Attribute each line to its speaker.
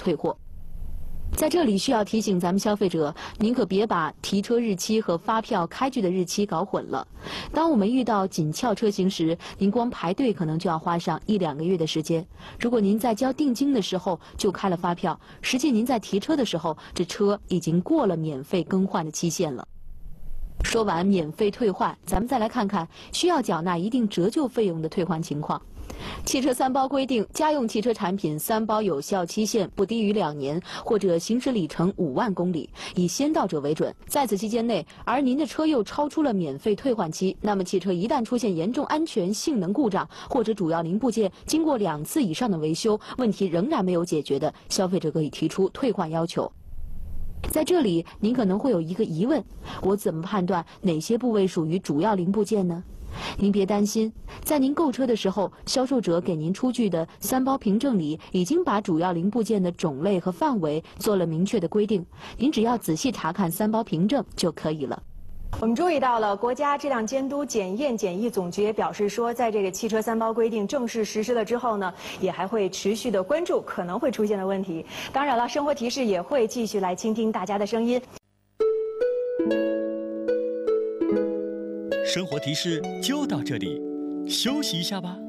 Speaker 1: 退货。在这里需要提醒咱们消费者，您可别把提车日期和发票开具的日期搞混了。当我们遇到紧俏车型时，您光排队可能就要花上1-2个月的时间。如果您在交定金的时候就开了发票，实际您在提车的时候，这车已经过了免费更换的期限了。说完免费退换，咱们再来看看需要缴纳一定折旧费用的退换情况。汽车三包规定，家用汽车产品3包有效期限不低于2年，或者行驶里程5万公里，以先到者为准。在此期间内，而您的车又超出了免费退换期，那么汽车一旦出现严重安全性能故障，或者主要零部件经过2次以上的维修，问题仍然没有解决的，消费者可以提出退换要求。在这里，您可能会有一个疑问：我怎么判断哪些部位属于主要零部件呢？您别担心，在您购车的时候，销售者给您出具的3包凭证里已经把主要零部件的种类和范围做了明确的规定，您只要仔细查看3包凭证就可以了。
Speaker 2: 我们注意到了，国家质量监督检验检疫总局表示说，在这个汽车3包规定正式实施了之后呢，也还会持续的关注可能会出现的问题。当然了，生活提示也会继续来倾听大家的声音。
Speaker 3: 生活提示就到这里，休息一下吧。